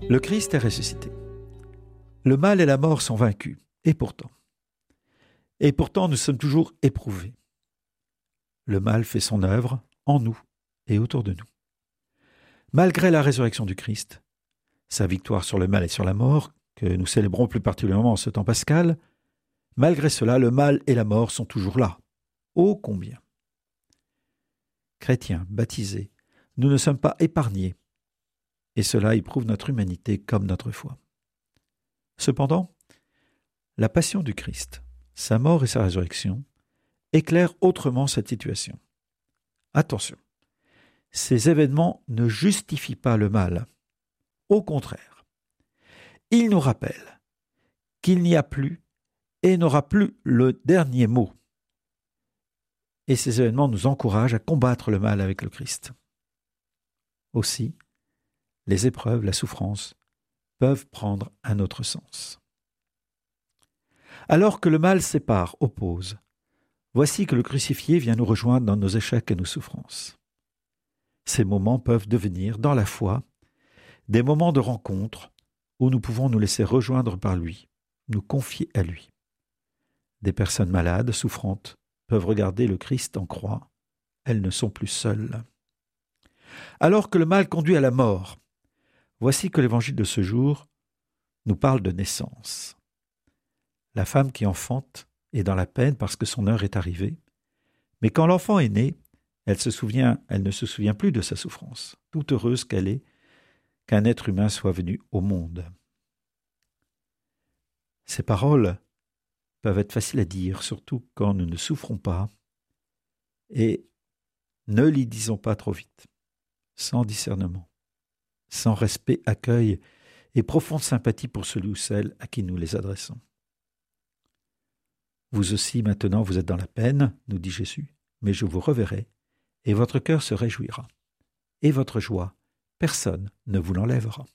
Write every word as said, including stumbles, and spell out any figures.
Le Christ est ressuscité. Le mal et la mort sont vaincus. Et pourtant, et pourtant nous sommes toujours éprouvés. Le mal fait son œuvre en nous et autour de nous. Malgré la résurrection du Christ, sa victoire sur le mal et sur la mort, que nous célébrons plus particulièrement en ce temps pascal, malgré cela, le mal et la mort sont toujours là. Ô combien! Chrétiens, baptisés, nous ne sommes pas épargnés, et cela éprouve notre humanité comme notre foi. Cependant, la passion du Christ, sa mort et sa résurrection, éclairent autrement cette situation. Attention, ces événements ne justifient pas le mal. Au contraire, ils nous rappellent qu'il n'y a plus et n'aura plus le dernier mot. Et ces événements nous encouragent à combattre le mal avec le Christ. Aussi, les épreuves, la souffrance, peuvent prendre un autre sens. Alors que le mal sépare, oppose, voici que le crucifié vient nous rejoindre dans nos échecs et nos souffrances. Ces moments peuvent devenir, dans la foi, des moments de rencontre où nous pouvons nous laisser rejoindre par lui, nous confier à lui. Des personnes malades, souffrantes, peuvent regarder le Christ en croix. Elles ne sont plus seules. Alors que le mal conduit à la mort, voici que l'évangile de ce jour nous parle de naissance. La femme qui enfante est dans la peine parce que son heure est arrivée, mais quand l'enfant est né, elle se souvient, elle ne se souvient plus de sa souffrance, toute heureuse qu'elle est qu'un être humain soit venu au monde. Ces paroles peuvent être faciles à dire, surtout quand nous ne souffrons pas, et ne les disons pas trop vite, sans discernement, sans respect, accueil et profonde sympathie pour celui ou celle à qui nous les adressons. Vous aussi, maintenant, vous êtes dans la peine, nous dit Jésus, mais je vous reverrai, et votre cœur se réjouira. Et votre joie, personne ne vous l'enlèvera.